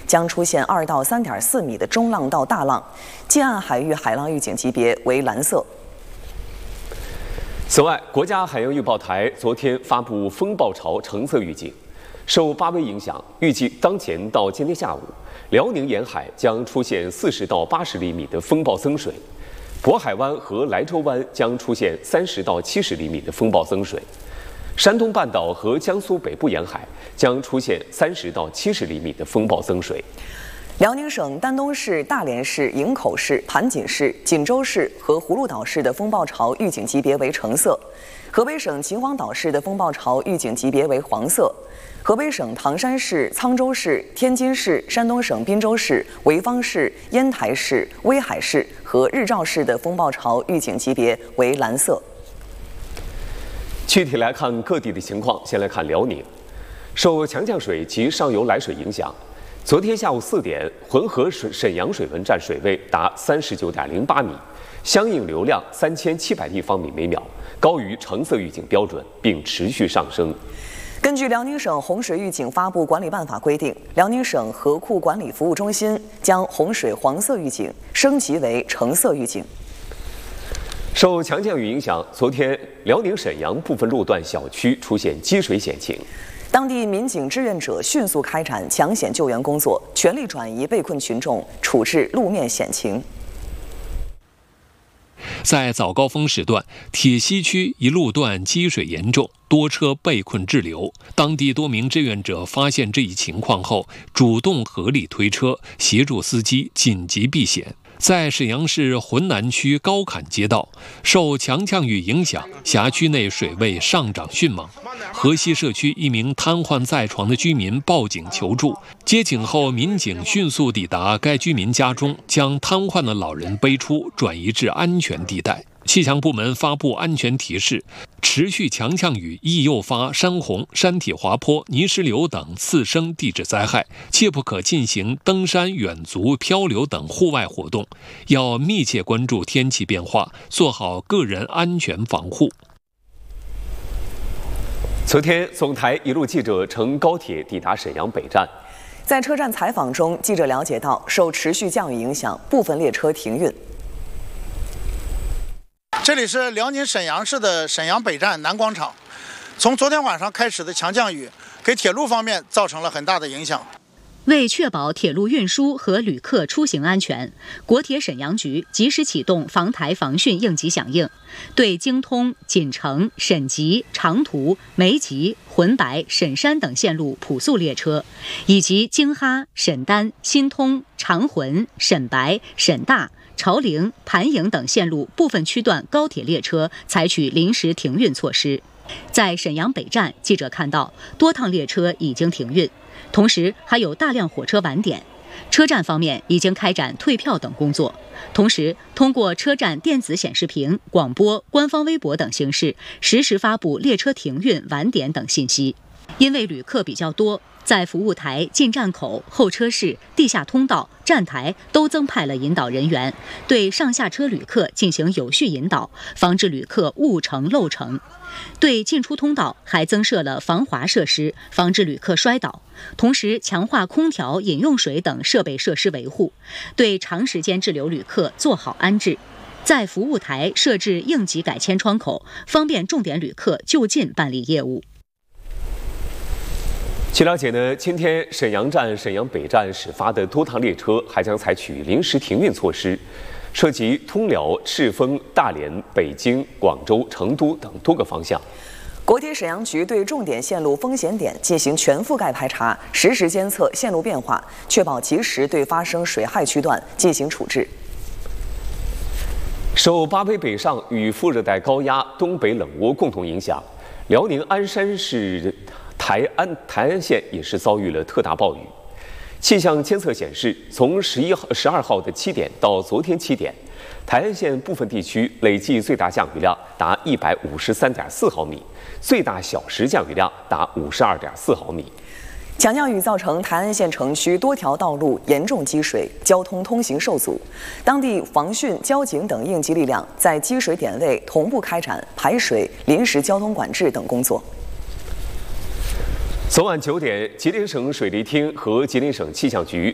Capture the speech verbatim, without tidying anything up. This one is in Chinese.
将出现二到三点四米的中浪到大浪，近岸海域海浪预警级别为蓝色。 此外，国家海洋预报台昨天发布风暴潮橙色预警，受八微影响，预计当前到今天下午，辽宁沿海将出现四十到八十厘米的风暴增水。 渤海湾和莱州湾将出现三十到七十厘米的风暴增水，山东半岛和江苏北部沿海将出现三十到七十厘米的风暴增水。 辽宁省丹东市、大连市、营口市、盘锦市、锦州市和葫芦岛市的风暴潮预警级别为橙色，河北省秦皇岛市的风暴潮预警级别为黄色。 河北省唐山市、沧州市、天津市、山东省滨州市、潍坊市、烟台市、威海市和日照市的风暴潮预警级别为蓝色。 具体来看各地的情况，先来看辽宁，受强降水及上游来水影响，昨天下午四点，浑河水沈阳水文站水位达三十九点零八米，相应流量三千七百立方米每秒，高于橙色预警标准，并持续上升。 根据辽宁省洪水预警发布管理办法规定，辽宁省河库管理服务中心将洪水黄色预警升级为橙色预警。 受强降雨影响，昨天辽宁沈阳部分路段小区出现积水险情， 当地民警志愿者迅速开展抢险救援工作，全力转移被困群众，处置路面险情。 在早高峰时段，铁西区一路段积水严重，多车被困滞留。当地多名志愿者发现这一情况后，主动合力推车，协助司机紧急避险。在沈阳市浑南区高坎街道，受强降雨影响，辖区内水位上涨迅猛。河西社区一名瘫痪在床的居民报警求助，接警后，民警迅速抵达该居民家中，将瘫痪的老人背出，转移至安全地带。气象部门发布安全提示：持续强降雨易诱发山洪、山体滑坡、泥石流等次生地质灾害，切不可进行登山、远足、漂流等户外活动，要密切关注天气变化，做好个人安全防护。 昨天，总台一路记者乘高铁抵达沈阳北站。 在车站采访中，记者了解到，受持续降雨影响，部分列车停运。 这里是辽宁沈阳市的沈阳北站南广场。从昨天晚上开始的强降雨，给铁路方面造成了很大的影响。 为确保铁路运输和旅客出行安全，国铁沈阳局及时启动防台防汛应急响应，对京通、锦城、沈吉、长途、梅吉、浑白、沈山等线路普速列车，以及京哈、沈丹、新通、长浑、沈白、沈大、朝陵、盘营等线路部分区段高铁列车采取临时停运措施。在沈阳北站，记者看到多趟列车已经停运。 同时，还有大量火车晚点。车站方面已经开展退票等工作，同时通过车站电子显示屏、广播、官方微博等形式，实时发布列车停运、晚点等信息。因为旅客比较多，在服务台、进站口、候车室、地下通道、站台都增派了引导人员，对上下车旅客进行有序引导，防止旅客误乘漏乘。 对进出通道还增设了防滑设施，防止旅客摔倒。同时，强化空调、饮用水等设备设施维护，对长时间滞留旅客做好安置。在服务台设置应急改签窗口，方便重点旅客就近办理业务。 据了解呢，今天沈阳站、沈阳北站始发的多趟列车还将采取临时停运措施。 涉及通辽、赤峰、大连、北京、广州、成都等多个方向。 国铁沈阳局对重点线路风险点进行全覆盖排查，实时监测线路变化，确保及时对发生水害区段进行处置。 受八微北上与副热带高压、东北冷涡共同影响，辽宁鞍山市台安台安县也是遭遇了特大暴雨。 气象监测显示，从十一号、十二号的七点到昨天七点，台安县部分地区累计最大降雨量达一百五十三点四毫米，最大小时降雨量达五十二点四毫米。 强降雨造成台安县城区多条道路严重积水，交通通行受阻。当地防汛、交警等应急力量在积水点位同步开展排水、临时交通管制等工作。 昨晚九点，吉林省水利厅和吉林省气象局